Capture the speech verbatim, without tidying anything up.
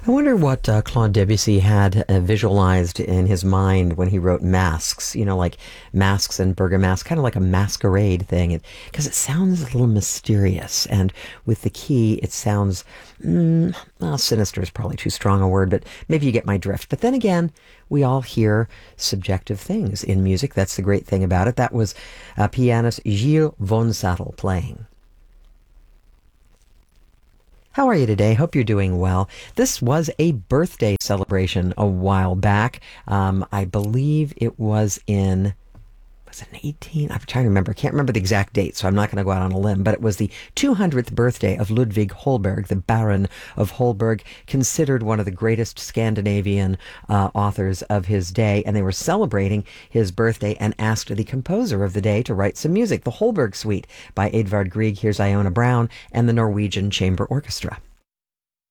I wonder what uh, Claude Debussy had uh, visualized in his mind when he wrote Masks, you know, like Masks and Bergamasque, kind of like a masquerade thing, because it, it sounds a little mysterious. And with the key, it sounds, mm, well, sinister is probably too strong a word, but maybe you get my drift. But then again, we all hear subjective things in music. That's the great thing about it. That was uh, pianist Gilles von Sattel playing. How are you today? Hope you're doing well. This was a birthday celebration a while back. Um, I believe it was in, was it eighteen? I'm trying to remember. I can't remember the exact date, so I'm not going to go out on a limb. But it was the two hundredth birthday of Ludwig Holberg, the Baron of Holberg, considered one of the greatest Scandinavian uh, authors of his day. And they were celebrating his birthday and asked the composer of the day to write some music. The Holberg Suite by Edvard Grieg. Here's Iona Brown and the Norwegian Chamber Orchestra.